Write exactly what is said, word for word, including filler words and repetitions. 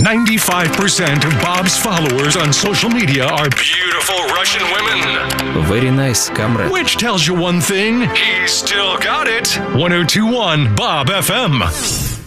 ninety-five percent of Bob's followers on social media are beautiful Russian women. Very nice, comrade. Which tells you one thing, he's still got it. one oh two point one Bob F M.